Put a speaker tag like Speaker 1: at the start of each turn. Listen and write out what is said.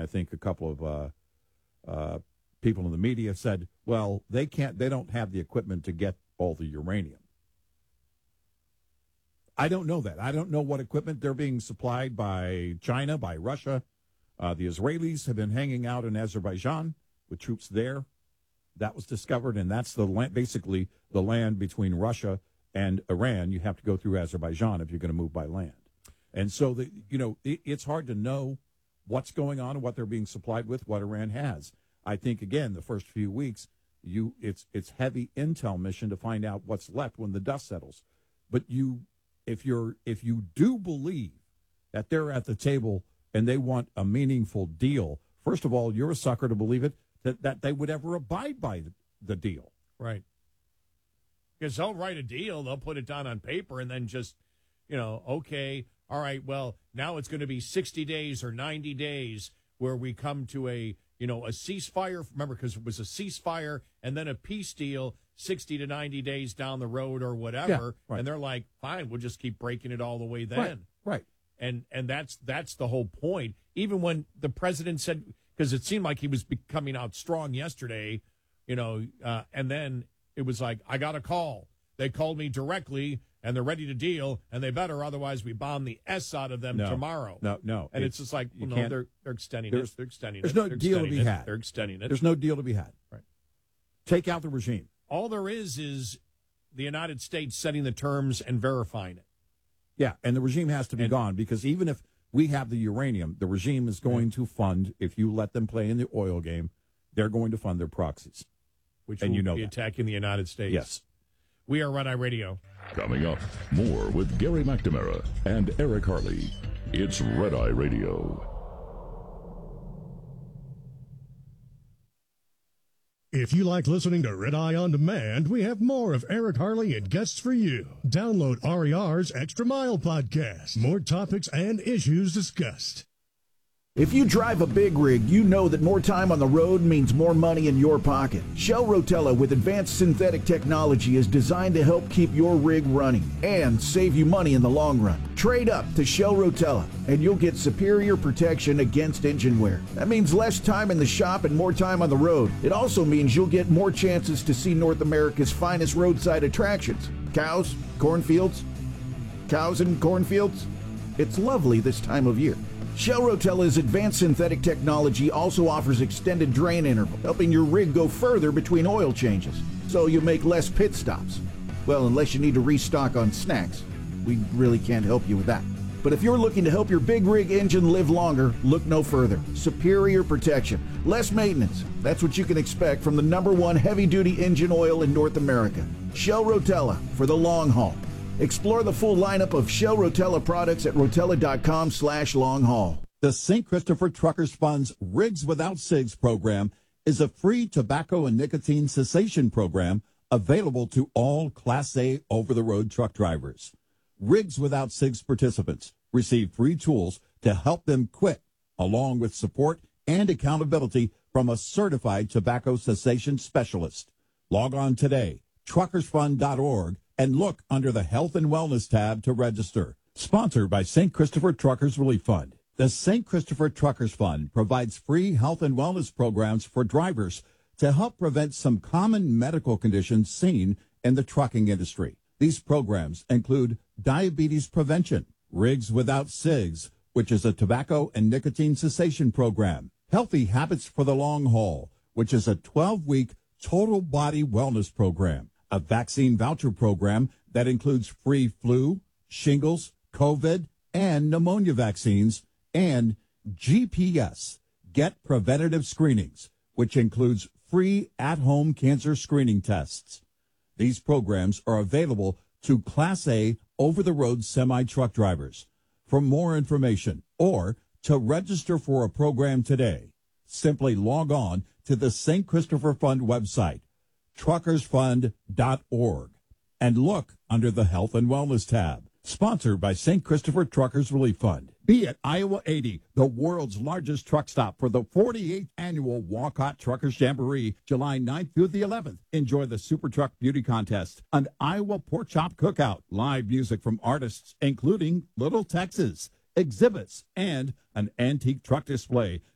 Speaker 1: I think a couple of people in the media said, well, they don't have the equipment to get all the uranium. I don't know that. I don't know what equipment they're being supplied by China, by Russia. The Israelis have been hanging out in Azerbaijan with troops there. That was discovered, and that's the land, basically the land between Russia and Iran. You have to go through Azerbaijan if you're going to move by land. And so, it's hard to know what's going on and what they're being supplied with, what Iran has. I think, again, the first few weeks, it's heavy intel mission to find out what's left when the dust settles. But if you do believe that they're at the table and they want a meaningful deal, first of all, you're a sucker to believe it, that they would ever abide by the deal.
Speaker 2: Right. Because they'll write a deal, they'll put it down on paper, and then just, okay, all right, well, now it's going to be 60 days or 90 days where we come to a ceasefire. Remember, because it was a ceasefire and then a peace deal 60 to 90 days down the road or whatever.
Speaker 1: Yeah, right.
Speaker 2: And they're like, fine, we'll just keep breaking it all the way then.
Speaker 1: Right.
Speaker 2: And that's the whole point. Even when the president said, because it seemed like he was coming out strong yesterday, and then it was like, I got a call. They called me directly, and they're ready to deal, and they better, otherwise we bomb the S out of them tomorrow.
Speaker 1: No.
Speaker 2: And it's just like, they're extending it. They're extending it.
Speaker 1: There's no deal to be had.
Speaker 2: They're extending it.
Speaker 1: There's no deal to be had.
Speaker 2: Right.
Speaker 1: Take out the regime.
Speaker 2: All there is the United States setting the terms and verifying it.
Speaker 1: Yeah, and the regime has to be gone, because even if we have the uranium, the regime is going to fund, if you let them play in the oil game, they're going to fund their proxies.
Speaker 2: Which will be attacking the United States.
Speaker 1: Yes.
Speaker 2: We are Red Eye Radio.
Speaker 3: Coming up, more with Gary McNamara and Eric Harley. It's Red Eye Radio.
Speaker 4: If you like listening to Red Eye On Demand, we have more of Eric Harley and guests for you. Download RER's Extra Mile podcast. More topics and issues discussed.
Speaker 5: If you drive a big rig, you know that more time on the road means more money in your pocket. Shell Rotella with advanced synthetic technology is designed to help keep your rig running and save you money in the long run. Trade up to Shell Rotella and you'll get superior protection against engine wear. That means less time in the shop and more time on the road. It also means you'll get more chances to see North America's finest roadside attractions. Cows, cornfields, cows and cornfields. It's lovely this time of year. Shell Rotella's advanced synthetic technology also offers extended drain interval, helping your rig go further between oil changes, so you make less pit stops. Well, unless you need to restock on snacks. We really can't help you with that. But if you're looking to help your big rig engine live longer, look no further. Superior protection, less maintenance. That's what you can expect from the #1 heavy-duty engine oil in North America. Shell Rotella, for the long haul. Explore the full lineup of Shell Rotella products at rotella.com/long-haul.
Speaker 1: The St. Christopher Truckers Fund's Rigs Without Cigs program is a free tobacco and nicotine cessation program available to all Class A over-the-road truck drivers. Rigs Without Cigs participants receive free tools to help them quit, along with support and accountability from a certified tobacco cessation specialist. Log on today, truckersfund.org, and look under the Health and Wellness tab to register. Sponsored by St. Christopher Truckers Relief Fund. The St. Christopher Truckers Fund provides free health and wellness programs for drivers to help prevent some common medical conditions seen in the trucking industry. These programs include diabetes prevention, Rigs Without Cigs, which is a tobacco and nicotine cessation program, Healthy Habits for the Long Haul, which is a 12-week total body wellness program, a vaccine voucher program that includes free flu, shingles, COVID, and pneumonia vaccines, and GPS, Get Preventative Screenings, which includes free at-home cancer screening tests. These programs are available to Class A over-the-road semi-truck drivers. For more information or to register for a program today, simply log on to the St. Christopher Fund website, truckersfund.org, and look under the Health and Wellness tab. Sponsored by St. Christopher Truckers Relief Fund. Be at Iowa 80, the world's largest truck stop, for the 48th annual Walcott Truckers Jamboree, July 9th through the 11th. Enjoy the Super Truck Beauty Contest, an Iowa Pork Chop Cookout, live music from artists including Little Texas, exhibits, and an antique truck display.